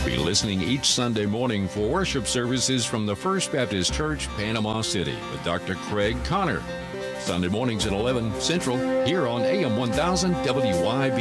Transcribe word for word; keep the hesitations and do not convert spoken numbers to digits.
Be listening each Sunday morning for worship services from the First Baptist Church, Panama City, with Doctor Craig Connor. Sunday mornings at eleven Central, here on A M one thousand W Y B